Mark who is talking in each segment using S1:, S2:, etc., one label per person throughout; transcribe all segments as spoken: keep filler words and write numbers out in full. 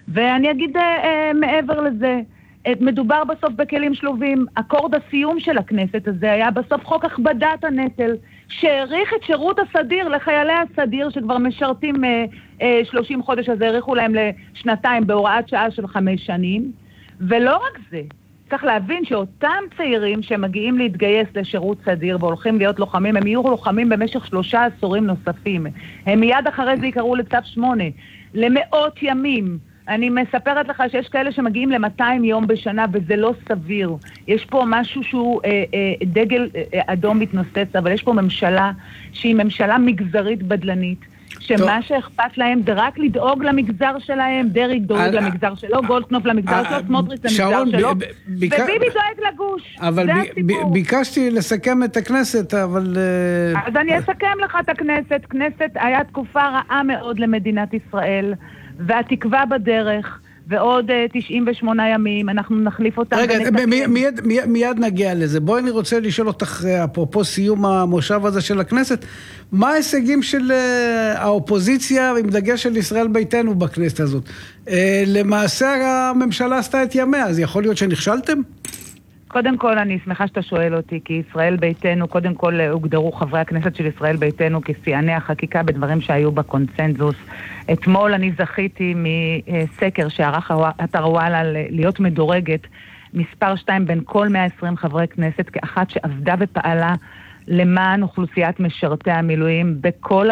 S1: ואני אגיד אה, אה, מעבר לזה, מדובר בסוף בכלים שלובים. אקורד הסיום של הכנסת הזה היה בסוף חוק הכבדת הנטל, שהעריך את שירות הסדיר לחיילי הסדיר שכבר משרתים אה, אה, שלושים חודש, אז העריכו להם לשנתיים בהוראת שעה של חמש שנים. ולא רק זה, צריך להבין שאותם צעירים שמגיעים להתגייס לשירות סדיר והולכים להיות לוחמים, הם יהיו לוחמים במשך שלושה עשורים נוספים. הם מיד אחרי זה יקראו לצו שמונה, למאות ימים. אני מספרת לך שיש כאלה שמגיעים ל-מאתיים יום בשנה, וזה לא סביר. יש פה משהו שהוא אה, אה, דגל אה, אדום מתנוסס, אבל יש פה ממשלה שהיא ממשלה מגזרית בדלנית, שמה טוב. שאכפת להם זה רק לדאוג למגזר שלהם, דרעי דואג על... למגזר שלו, גולדקנופ למגזר שלו, סמוטריץ' למגזר שלו, ב- ביק... וביבי דואג לגוש.
S2: אבל ב- ב- ביקשתי לסכם את הכנסת, אבל...
S1: אז אני אסכם לך את הכנסת. כנסת היה תקופה רעה מאוד למדינת ישראל, והתקווה בדרך, ועוד uh, תשעים ושמונה ימים, אנחנו נחליף אותם.
S2: רגע, מ- מיד, מיד, מיד נגיע לזה. בואי אני רוצה לשאול אותך, אפרופו סיום המושב הזה של הכנסת, מה ההישגים של uh, האופוזיציה, עם דגש של ישראל ביתנו בכנסת הזאת? Uh, למעשה הממשלה עשתה את ימיה, אז יכול להיות שנכשלתם?
S1: קודם כל, אני שמחה שאתה שואל אותי, כי ישראל ביתנו, קודם כל הוגדרו חברי הכנסת של ישראל ביתנו כשיאני החקיקה בדברים שהיו בקונצנזוס. אתמול אני זכיתי מסקר שערך אתר וואלה להיות מדורגת מספר שתיים בין כל מאה ועשרים חברי כנסת, כאחת שעבדה ופעלה למען אוכלוסיית משרתי המילואים בכל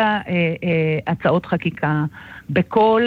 S1: ההצעות חקיקה, בכל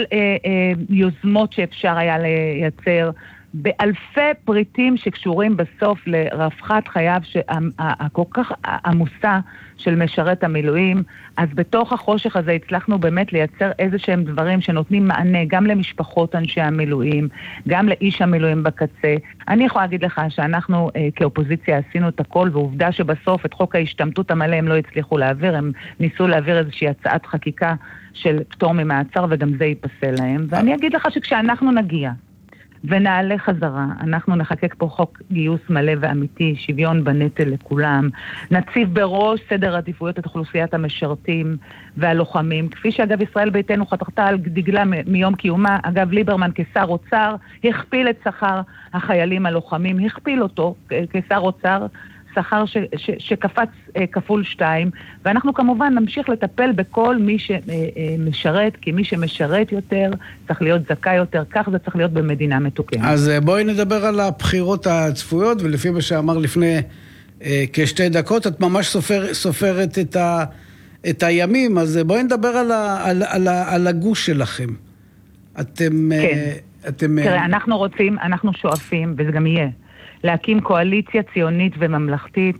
S1: יוזמות שאפשר היה לייצר, באלפי פריטים שקשורים בסוף לרווחת חייו הכל כך עמוסה של משרת המילואים. אז בתוך החושך הזה הצלחנו באמת לייצר איזה שהם דברים שנותנים מענה גם למשפחות אנשי המילואים, גם לאיש המילואים בקצה. אני יכולה להגיד לך שאנחנו אה, כאופוזיציה עשינו את הכל, ועובדה שבסוף את חוק ההשתמטות המלא הם לא הצליחו להעביר, הם ניסו להעביר איזושהי הצעת חקיקה של פטור ממעצר, וגם זה ייפסל להם. ואני אגיד לך שכשאנחנו נגיע ונעלה חזרה, אנחנו נחקק פה חוק גיוס מלא ואמיתי, שוויון בנטל לכולם, נציב בראש סדר עדיפויות את אוכלוסיית המשרתים והלוחמים, כפי שאגב ישראל ביתנו חתכתה על דגלה מיום קיומה. אגב ליברמן כשר אוצר הכפיל את שכר החיילים הלוחמים, הכפיל אותו כשר אוצר, שכר ש, ש, שקפץ אה, כפול שתיים, ואנחנו כמובן נמשיך לטפל בכל מי שמשרת, אה, כי מי שמשרת יותר צריך להיות זכאי יותר, כך זה צריך להיות במדינה מתוקנת.
S2: אז בואי נדבר על הבחירות הצפויות, ולפי מה שאמר לפני אה, כשתי דקות, את ממש סופר, סופרת את, ה, את הימים, אז בואי נדבר על, ה, על, על, על הגוש שלכם. אתם...
S1: כן.
S2: אה, אתם
S1: תראה, אה... אנחנו רוצים, אנחנו שואפים, וזה גם יהיה, להקים קואליציה ציונית וממלכתית.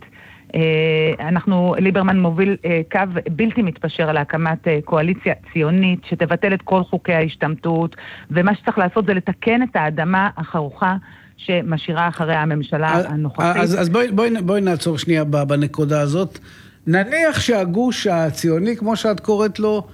S1: אנחנו, ליברמן מוביל קו בלתי מתפשר על הקמת קואליציה ציונית שתבטל את כל חוקי ההשתמטות, ומה שצריך לעשות זה לתקן את האדמה החרוכה שמשאירה אחריה הממשלה הנוכחית.
S2: אז, אז בואי, בואי, בואי נעצור שנייה בנקודה הזאת. נניח שהגוש הציוני, כמו שאת קוראת לו,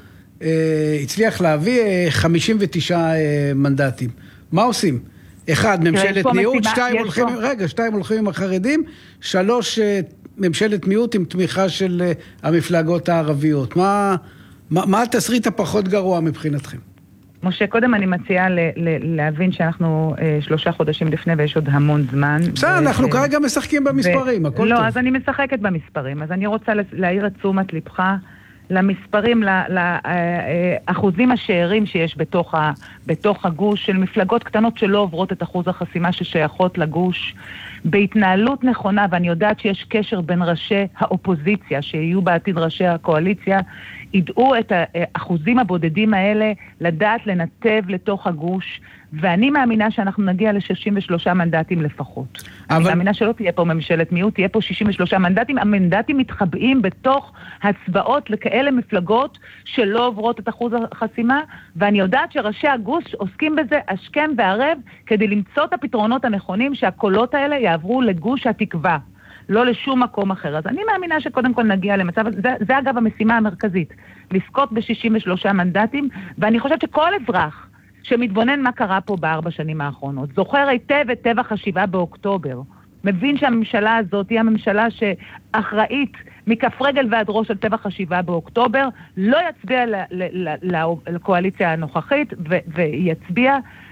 S2: הצליח להביא חמישים ותשעה מנדטים. מה עושים? אחד, ממשלת מיעוט, שתיים הולכים, רגע, שתיים הולכים עם החרדים, שלוש, ממשלת מיעוט עם תמיכה של המפלגות הערביות. מה, מה, מה התסריט הפחות גרוע מבחינתכם?
S1: משה, קודם אני מציעה ל- ל- להבין שאנחנו אה, שלושה חודשים לפני ויש עוד המון זמן.
S2: בסדר, אנחנו ו- כרגע משחקים במספרים, ו- הכל
S1: לא,
S2: טוב.
S1: לא, אז אני משחקת במספרים, אז אני רוצה להעיר את תשומת לבך למספרים, לאחוזים השארים שיש בתוך, ה, בתוך הגוש של מפלגות קטנות שלא עוברות את אחוז החסימה ששייכות לגוש, בהתנהלות נכונה, ואני יודעת שיש קשר בין ראשי האופוזיציה, שיהיו בעתיד ראשי הקואליציה, ידעו את האחוזים הבודדים האלה, לדעת לנתב לתוך הגוש, ואני מאמינה שאנחנו נגיע ל-שישים ושלושה מנדטים לפחות. אבל... אני מאמינה שלא תהיה פה ממשלת מיעוט, תהיה פה שישים ושלושה מנדטים, המנדטים מתחבאים בתוך הצבעות לכאלה מפלגות שלא עוברות את אחוז החסימה, ואני יודעת שראשי הגוש עוסקים בזה השכם והערב, כדי למצוא את הפתרונות הנכונים שהקולות האלה יעברו לגוש התקווה. לא לשום מקום אחר. אז אני מאמינה שקודם כל נגיע למצב, זה, זה אגב המשימה המרכזית, לזכות ב-שישים ושלושה מנדטים, ואני חושבת שכל אזרח שמתבונן מה קרה פה בארבע שנים האחרונות, זוכר היטב את טבח השבעה באוקטובר, מבין שהממשלה הזאת היא הממשלה שאחראית מכף רגל ועד ראש על טבח השבעה באוקטובר, לא יצביע לקואליציה הנוכחית, ויצביע